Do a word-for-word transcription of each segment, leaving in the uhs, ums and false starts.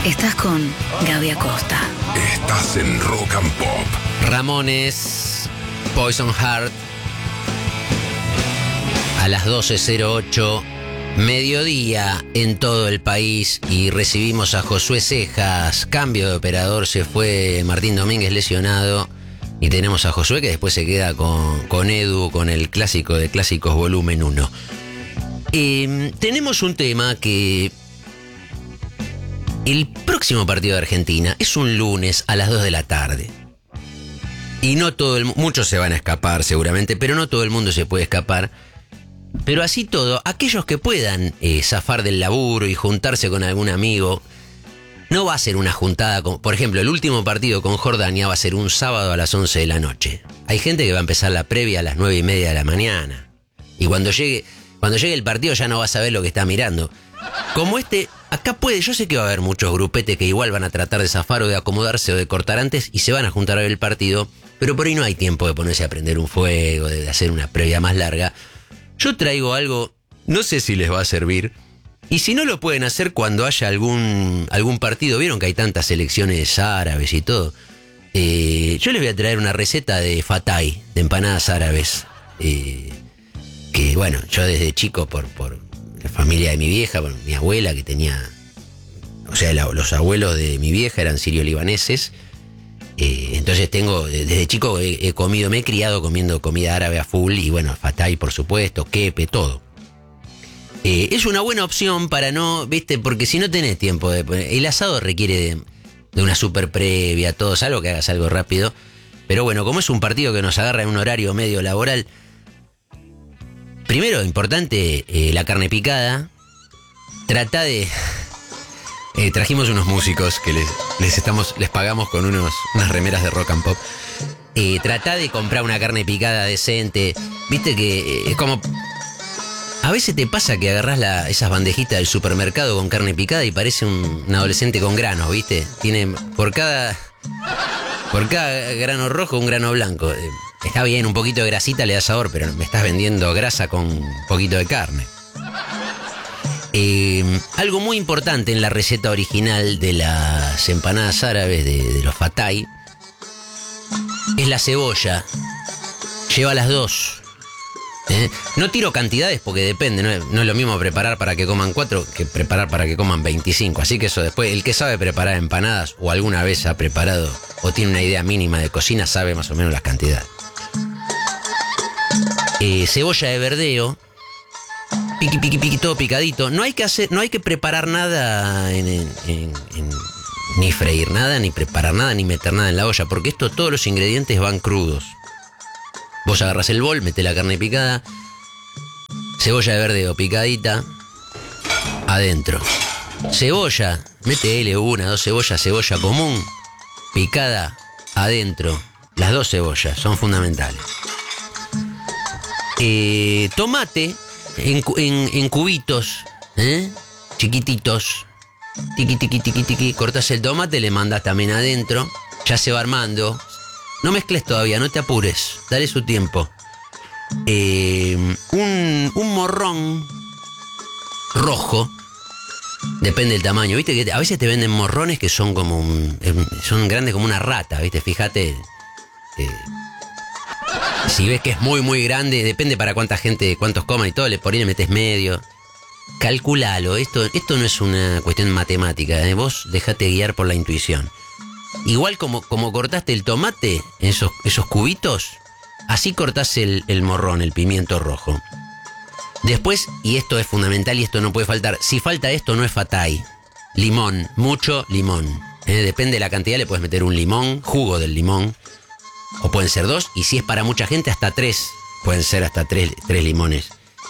Estás con Gaby Acosta. Estás en Rock and Pop. Ramones, Poison Heart. A las doce cero ocho, mediodía en todo el país, y recibimos a Josué Cejas. Cambio de operador, se fue Martín Domínguez lesionado. Y tenemos a Josué que después se queda con, con Edu, con el clásico de clásicos volumen uno. Eh, tenemos un tema que... El próximo partido de Argentina es un lunes a las dos de la tarde. Y no todo el... Muchos se van a escapar seguramente, pero no todo el mundo se puede escapar. Pero así todo, aquellos que puedan eh, zafar del laburo y juntarse con algún amigo, no va a ser una juntada, con, por ejemplo, el último partido con Jordania va a ser un sábado a las once de la noche. Hay gente que va a empezar la previa a las nueve y media de la mañana. Y cuando llegue, cuando llegue el partido ya no va a saber lo que está mirando. Como este, acá puede, yo sé que va a haber muchos grupetes que igual van a tratar de zafar o de acomodarse o de cortar antes y se van a juntar a ver el partido, pero por ahí no hay tiempo de ponerse a prender un fuego, de hacer una previa más larga. Yo traigo algo, no sé si les va a servir, y si no lo pueden hacer cuando haya algún, algún partido, vieron que hay tantas selecciones árabes y todo. Eh, yo les voy a traer una receta de fatay, de empanadas árabes, eh, que bueno, yo desde chico por, por la familia de mi vieja, por mi abuela que tenía, o sea, la, los abuelos de mi vieja eran sirio-libaneses. Eh, entonces tengo, desde chico he, he comido, me he criado comiendo comida árabe a full, y bueno, fatay por supuesto, kepe, todo. Eh, es una buena opción para no, viste, porque si no tenés tiempo de poner, el asado requiere de, de una super previa, todo, salvo que hagas algo rápido. Pero bueno, como es un partido que nos agarra en un horario medio laboral, primero, importante, eh, la carne picada. Trata de... Eh, trajimos unos músicos que les, les estamos les pagamos con unos, unas remeras de rock and pop. Eh, trata de comprar una carne picada decente. Viste que eh, es como... A veces te pasa que agarrás la, esas bandejitas del supermercado con carne picada y parece un, un adolescente con granos, ¿viste? Tiene por cada... Por cada grano rojo un grano blanco. Eh, está bien, un poquito de grasita le da sabor, pero me estás vendiendo grasa con un poquito de carne. Eh, algo muy importante en la receta original de las empanadas árabes, de, de los fatay, es la cebolla. Lleva las dos. ¿Eh? No tiro cantidades porque depende, no es, no es lo mismo preparar para que coman cuatro que preparar para que coman veinticinco. Así que eso después, el que sabe preparar empanadas o alguna vez ha preparado o tiene una idea mínima de cocina sabe más o menos las cantidades. Eh, cebolla de verdeo. Piqui, piqui, piqui, todo picadito. No hay que hacer, no hay que preparar nada, en, en, en, en, ni freír nada, ni preparar nada, ni meter nada en la olla, porque esto, todos los ingredientes van crudos. Vos agarrás el bol, metés la carne picada, cebolla de verdeo picadita, adentro. Cebolla, metele una, dos cebollas, cebolla común, picada, adentro. Las dos cebollas son fundamentales. Eh, tomate. En, en, en cubitos, ¿eh? Chiquititos. Tiqui, tiqui, tiqui, tiqui. Cortas el tomate, le mandas también adentro. Ya se va armando. No mezcles todavía, no te apures. Dale su tiempo. Eh, un, un morrón rojo. Depende del tamaño. Viste que a veces te venden morrones que son como un, son grandes como una rata, ¿viste? Fíjate. Eh, Si ves que es muy muy grande, depende para cuánta gente, cuántos coman y todo, le por ahí le metes medio. Calculalo, esto, esto no es una cuestión matemática, ¿eh? Vos dejate guiar por la intuición. Igual como, como cortaste el tomate, esos, esos cubitos, así cortás el, el morrón, el pimiento rojo. Después, y esto es fundamental y esto no puede faltar, si falta esto no es fatay. Limón, mucho limón. ¿eh? Depende de la cantidad, le puedes meter un limón, jugo del limón. O pueden ser dos, y si es para mucha gente, hasta tres. Pueden ser hasta tres, tres limones.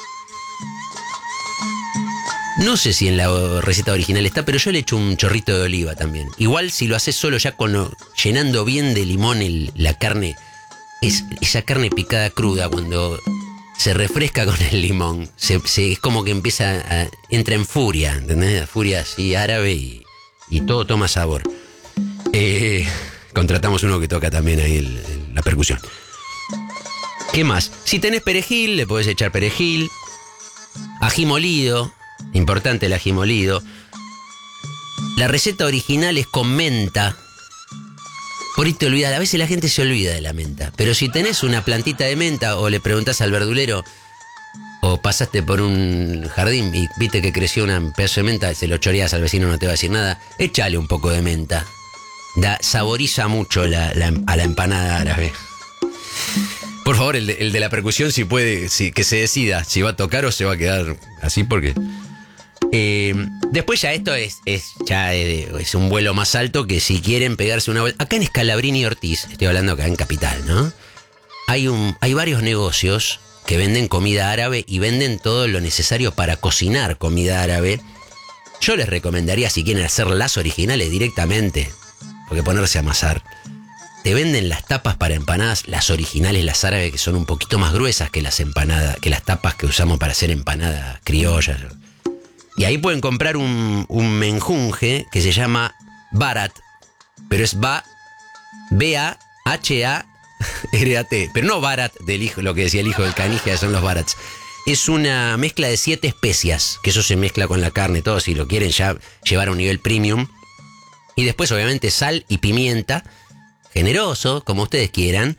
No sé si en la receta original está, pero yo le echo un chorrito de oliva también. Igual si lo haces solo ya con lo, llenando bien de limón el, la carne, es esa carne picada cruda cuando se refresca con el limón, se, se, es como que empieza a, entra en furia, ¿entendés? Furia así árabe y, y todo toma sabor. Eh... Contratamos uno que toca también ahí el, el, la percusión. ¿Qué más? Si tenés perejil, le podés echar perejil. Ají molido. Importante el ají molido. La receta original es con menta. Por ahí te olvidas, a veces la gente se olvida de la menta. Pero si tenés una plantita de menta o le preguntás al verdulero o pasaste por un jardín y viste que creció un pedazo de menta, se lo choreás al vecino, no te va a decir nada, échale un poco de menta. Da, saboriza mucho la, la, a la empanada árabe. Por favor, el de, el de la percusión, si puede, si, que se decida si va a tocar o se va a quedar así, porque... Eh, después ya esto es, es ya es, es un vuelo más alto que si quieren pegarse una vuelta. Acá en Scalabrini y Ortiz, estoy hablando acá en Capital, ¿no? Hay, un, hay varios negocios que venden comida árabe y venden todo lo necesario para cocinar comida árabe. Yo les recomendaría, si quieren hacer las originales directamente, porque ponerse a amasar. Te venden las tapas para empanadas, las originales, las árabes, que son un poquito más gruesas que las empanadas, que las tapas que usamos para hacer empanadas criollas. Y ahí pueden comprar un, un menjunje que se llama barat, pero es ba, B A H A R A T, pero no barat del hijo, lo que decía el hijo del canija, son los barats. Es una mezcla de siete especias, que eso se mezcla con la carne, todo, si lo quieren ya llevar a un nivel premium. Y después obviamente sal y pimienta, generoso, como ustedes quieran,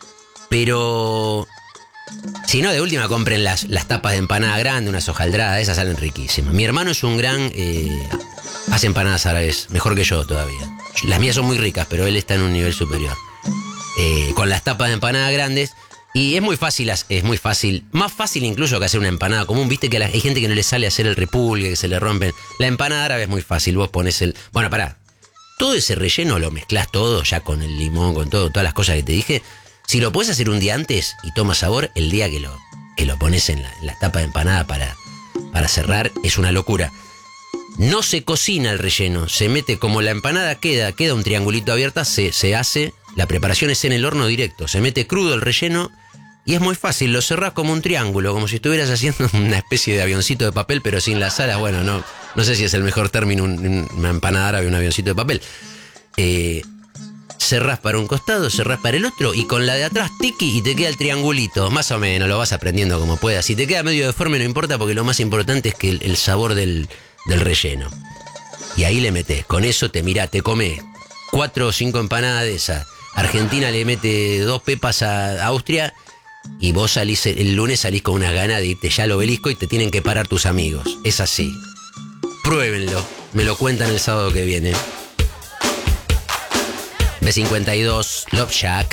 pero... Si no, de última compren las, las tapas de empanada grande, unas hojaldradas, esas salen riquísimas. Mi hermano es un gran... Eh, hace empanadas árabes, mejor que yo todavía. Las mías son muy ricas, pero él está en un nivel superior. Eh, con las tapas de empanada grandes. Y es muy fácil, es muy fácil, más fácil incluso que hacer una empanada común. Viste que la, hay gente que no le sale a hacer el repulgue, que se le rompen. La empanada árabe es muy fácil, vos pones el... Bueno, pará, todo ese relleno lo mezclás todo, ya con el limón, con todo, todas las cosas que te dije... Si lo puedes hacer un día antes y toma sabor, el día que lo, que lo pones en la, en la tapa de empanada para, para cerrar, es una locura. No se cocina el relleno, se mete como la empanada queda, queda un triangulito abierto, se, se hace, la preparación es en el horno directo, se mete crudo el relleno y es muy fácil, lo cerrás como un triángulo, como si estuvieras haciendo una especie de avioncito de papel, pero sin las alas. Bueno, no, no sé si es el mejor término, un, una empanada árabe, un avioncito de papel. Eh... Cerrás para un costado, cerrás para el otro y con la de atrás tiki y te queda el triangulito. Más o menos, lo vas aprendiendo como puedas. Si te queda medio deforme no importa, porque lo más importante es que el, el sabor del, del relleno. Y ahí le metés. Con eso te mirá, te come cuatro o cinco empanadas de esas. Argentina le mete dos pepas a Austria y vos salís el lunes salís con unas ganas de irte ya al Obelisco y te tienen que parar tus amigos. Es así. Pruébenlo. Me lo cuentan el sábado que viene. B cincuenta y dos, Love Shack.